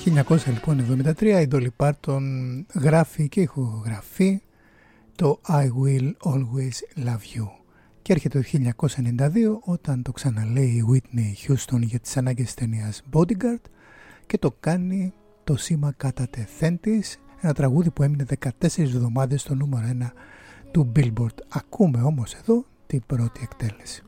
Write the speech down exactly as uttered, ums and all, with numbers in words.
χίλια εννιακόσια εβδομήντα τρία η Dolly Parton γράφει και ηχογραφεί το I Will Always Love You. Και έρχεται το χίλια εννιακόσια ενενήντα δύο όταν το ξαναλέει η Whitney Houston για τις ανάγκες της ταινίας Bodyguard και το κάνει το σήμα κατά τεθέν της, ένα τραγούδι που έμεινε δεκατέσσερις εβδομάδες στο νούμερο ένα του Billboard. Ακούμε όμως εδώ την πρώτη εκτέλεση.